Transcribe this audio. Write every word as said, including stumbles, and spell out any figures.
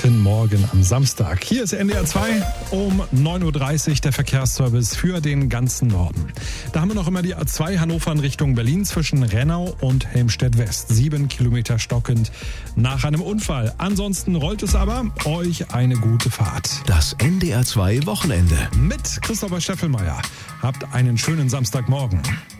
Guten Morgen am Samstag. Hier ist N D R zwei um neun Uhr dreißig, der Verkehrsservice für den ganzen Norden. Da haben wir noch immer die A zwei Hannover in Richtung Berlin zwischen Rennau und Helmstedt West. Sieben Kilometer stockend nach einem Unfall. Ansonsten rollt es aber. Euch eine gute Fahrt. Das N D R zwei Wochenende Mit Christopher Steffelmeier. Habt einen schönen Samstagmorgen.